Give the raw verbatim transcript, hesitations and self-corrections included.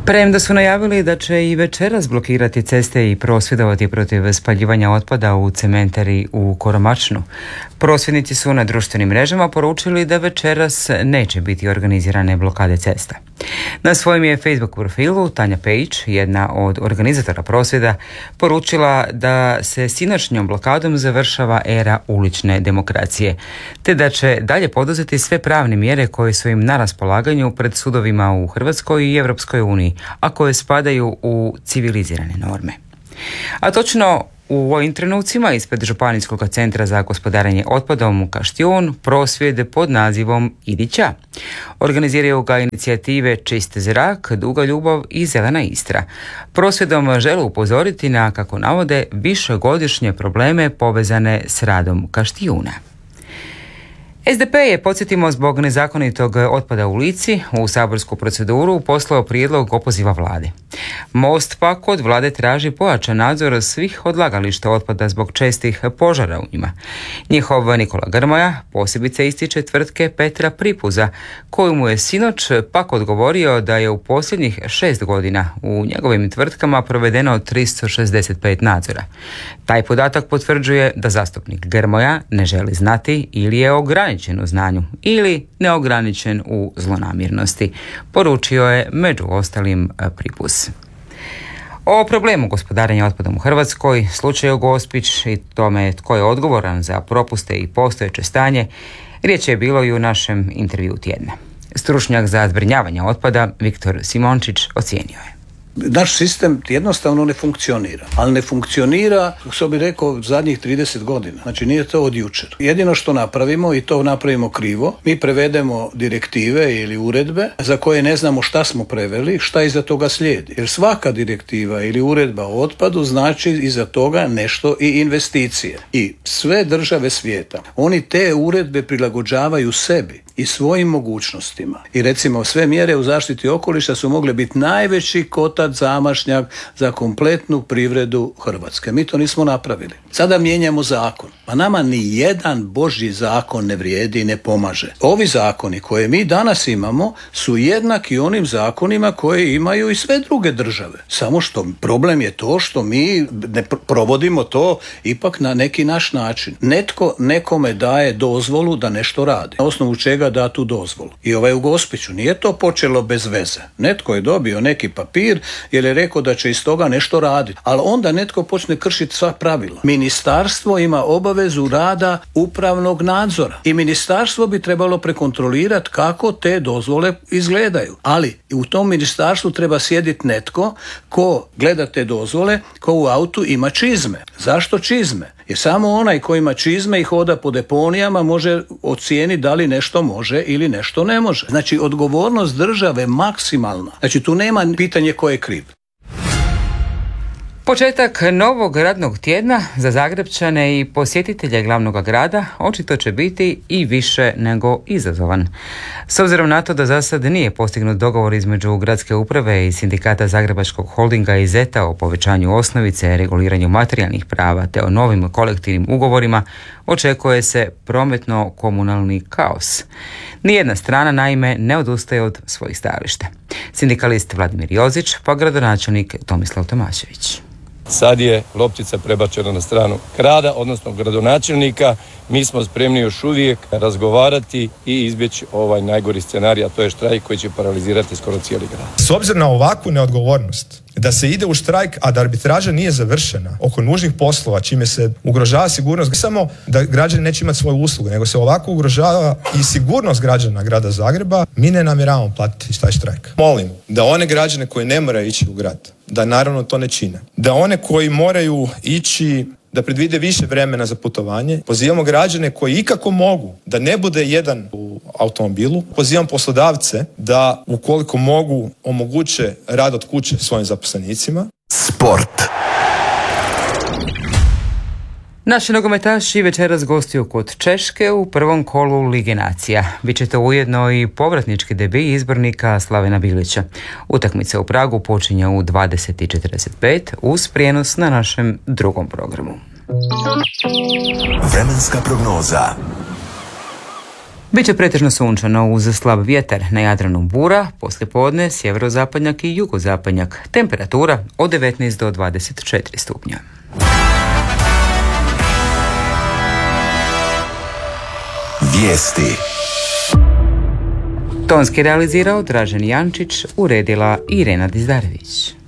Premda su najavili da će i večeras blokirati ceste i prosvjedovati protiv spaljivanja otpada u cementari u Koromačnu, prosvjednici su na društvenim mrežama poručili da večeras neće biti organizirane blokade cesta. Na svojem je Facebook profilu Tanja Pejić, jedna od organizatora prosvjeda, poručila da se sinoćnjom blokadom završava era ulične demokracije, te da će dalje poduzeti sve pravne mjere koje su im na raspolaganju pred sudovima u Hrvatskoj i Europskoj uniji, a koje spadaju u civilizirane norme. A točno u ovim trenucima ispred Županijskog centra za gospodarenje otpadom u Kaštijun prosvjed pod nazivom Idi ća. Organiziraju ga inicijative Čist zrak, Duga ljubav i Zelena Istra. Prosvjedom žele upozoriti na, kako navode, višegodišnje probleme povezane s radom Kaštijuna. es de pe je, podsjetimo, zbog nezakonitog otpada u Lici u saborsku proceduru poslao prijedlog opoziva vlade. Most pak od vlade traži pojačan nadzor svih odlagališta otpada zbog čestih požara u njima. Njihov Nikola Grmoja posebice ističe tvrtke Petra Pripuza, koju mu je sinoć pak odgovorio da je u posljednjih šest godina u njegovim tvrtkama provedeno tristo šezdeset pet nadzora. Taj podatak potvrđuje da zastupnik Grmoja ne želi znati ili je ograničen u znanju ili neograničen u zlonamjernosti, poručio je među ostalim Pripuz. O problemu gospodarenja otpadom u Hrvatskoj, slučaju Gospić i tome tko je odgovoran za propuste i postojeće stanje, riječ je bilo i u našem intervju tjedna. Stručnjak za zbrinjavanje otpada Viktor Simončić ocijenio je: naš sistem jednostavno ne funkcionira, ali ne funkcionira, što bi rekao, zadnjih trideset godina. Znači nije to od jučer. Jedino što napravimo, i to napravimo krivo, mi prevedemo direktive ili uredbe za koje ne znamo šta smo preveli, šta iza toga slijedi. Jer svaka direktiva ili uredba o otpadu znači iza toga nešto i investicije. I sve države svijeta, oni te uredbe prilagođavaju sebi i svojim mogućnostima. I recimo sve mjere u zaštiti okoliša su mogle biti najveći kotač zamašnjak za kompletnu privredu Hrvatske. Mi to nismo napravili. Sada mijenjamo zakon. Pa nama ni jedan božji zakon ne vrijedi i ne pomaže. Ovi zakoni koje mi danas imamo su jednaki onim zakonima koje imaju i sve druge države. Samo što problem je to što mi ne provodimo to ipak na neki naš način. Netko nekome daje dozvolu da nešto radi. Na osnovu čega da tu dozvolu. I ovaj u Gospiću nije to počelo bez veze. Netko je dobio neki papir jer je rekao da će iz toga nešto raditi. Ali onda netko počne kršiti sva pravila. Ministarstvo ima obavezu rada upravnog nadzora. I ministarstvo bi trebalo prekontrolirati kako te dozvole izgledaju. Ali u tom ministarstvu treba sjediti netko ko gleda te dozvole, ko u autu ima čizme. Zašto čizme? Jer samo onaj ko ima čizme i hoda po deponijama može ocijeniti da li nešto može ili nešto ne može. Znači odgovornost države maksimalna. Znači tu nema pitanje ko je kriv. Početak novog radnog tjedna za Zagrepčane i posjetitelje glavnog grada očito će biti i više nego izazovan. S obzirom na to da za sad nije postignut dogovor između gradske uprave i sindikata Zagrebačkog holdinga i zeta o povećanju osnovice, reguliranju materijalnih prava te o novim kolektivnim ugovorima, očekuje se prometno-komunalni kaos. Nijedna strana naime ne odustaje od svojih stajališta. Sindikalist Vladimir Jozić pa gradonačelnik Tomislav Tomašević. Sad je loptica prebačena na stranu grada, odnosno gradonačelnika. Mi smo spremni još uvijek razgovarati i izbjeći ovaj najgori scenarij, a to je štrajk koji će paralizirati skoro cijeli grad. S obzirom na ovakvu neodgovornost, da se ide u štrajk, a da arbitraža nije završena oko nužnih poslova, čime se ugrožava sigurnost, ne samo da građani neće imati svoju uslugu, nego se ovako ugrožava i sigurnost građana grada Zagreba, mi ne namjeravamo platiti taj štrajk. Molim da one građane koji ne moraju ići u grad, da naravno to ne čine. Da one koji moraju ići, da predvide više vremena za putovanje. Pozivamo građane koji ikako mogu da ne bude jedan u automobilu. Pozivam poslodavce da ukoliko mogu omoguće rad od kuće svojim zaposlenicima. Sport. Naši nogometaši večeras gostuju kod Češke u prvom kolu Lige nacija. Biće to ujedno i povratnički debi izbornika Slavena Bilića. Utakmica u Pragu počinje u dvadeset i četrdeset pet uz prijenos na našem drugom programu. Vremenska prognoza. Biće pretežno sunčano uz slab vjetar, na Jadranu bura, poslijepodne sjeverozapadnjak i jugozapadnjak. Temperatura od devetnaest do dvadeset četiri stupnja. Vijesti. Tonski realizirao Dražen Jančić, uredila Irena Dizdarević.